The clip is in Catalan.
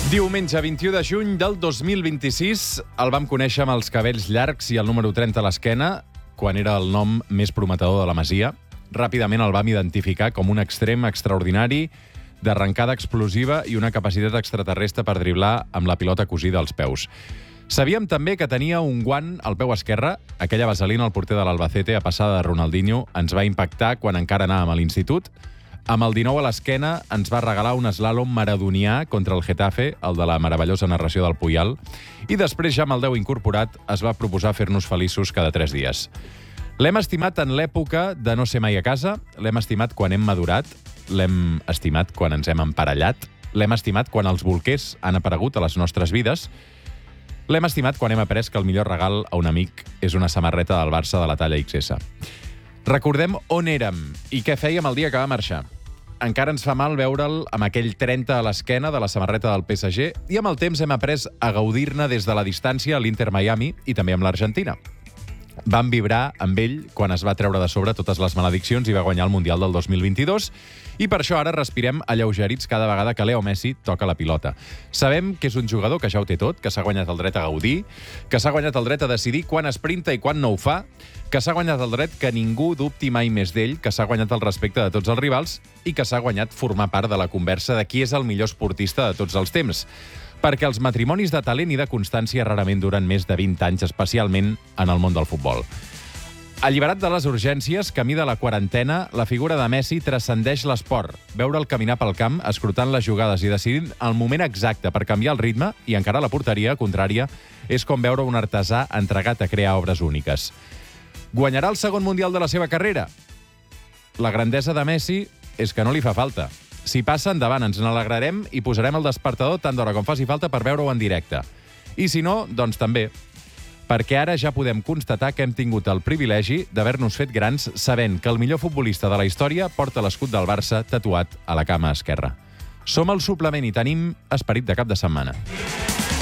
Diumenge 21 de juny del 2026 el vam conèixer amb els cabells llargs i el número 30 a l'esquena, quan era el nom més prometedor de la Masia. Ràpidament el vam identificar com un extrem extraordinari, d'arrencada explosiva i una capacitat extraterrestre per driblar amb la pilota cosida als peus. Sabíem també que tenia un guant al peu esquerre. Aquella vaselina al porter de l'Albacete a passada de Ronaldinho ens va impactar quan encara anàvem a l'institut. Amb el 19 a l'esquena ens va regalar un slalom maradonià contra el Getafe, el de la meravellosa narració del Puyal, i després, ja amb el 10 incorporat, es va proposar fer-nos feliços cada 3 dies. L'hem estimat en l'època de no ser mai a casa, l'hem estimat quan hem madurat, l'hem estimat quan ens hem emparellat, l'hem estimat quan els bolquers han aparegut a les nostres vides, l'hem estimat quan hem après que el millor regal a un amic és una samarreta del Barça de la talla XS. Recordem on érem i què fèiem el dia que va marxar. Encara ens fa mal veure'l amb aquell 30 a l'esquena de la samarreta del PSG i amb el temps hem après a gaudir-ne des de la distància a l'Inter Miami i també amb l'Argentina. Vam vibrar amb ell quan es va treure de sobre totes les malediccions i va guanyar el Mundial del 2022 i per això ara respirem alleugerits cada vegada que Leo Messi toca la pilota. Sabem que és un jugador que ja ho té tot, que s'ha guanyat el dret a gaudir, que s'ha guanyat el dret a decidir quan esprinta i quan no ho fa, que s'ha guanyat el dret que ningú dubti mai més d'ell, que s'ha guanyat el respecte de tots els rivals i que s'ha guanyat formar part de la conversa de qui és el millor esportista de tots els temps. Perquè els matrimonis de talent i de constància rarament duren més de 20 anys, especialment en el món del futbol. Alliberat de les urgències, camí de la quarantena, la figura de Messi transcendeix l'esport. Veure'l caminar pel camp, escrutant les jugades i decidint el moment exacte per canviar el ritme i encarar la porteria contrària és com veure un artesà entregat a crear obres úniques. Guanyarà el segon Mundial de la seva carrera? La grandesa de Messi és que no li fa falta. Si passa, endavant, ens n'alegrarem i posarem el despertador tant d'hora com faci falta per veure-ho en directe. I si no, doncs també. Perquè ara ja podem constatar que hem tingut el privilegi d'haver-nos fet grans sabent que el millor futbolista de la història porta l'escut del Barça tatuat a la cama esquerra. Som el suplement i tenim esperit de cap de setmana.